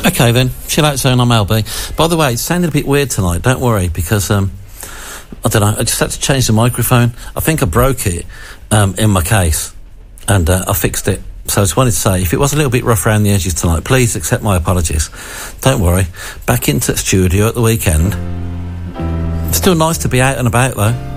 Okay then, chill out zone, I'm LB. By the way, it sounded a bit weird tonight, don't worry, because, I don't know, I just had to change the microphone. I think I broke it, in my case, and, I fixed it. So I just wanted to say, if it was a little bit rough around the edges tonight, please accept my apologies. Don't worry, back into the studio at the weekend. It's still nice to be out and about though.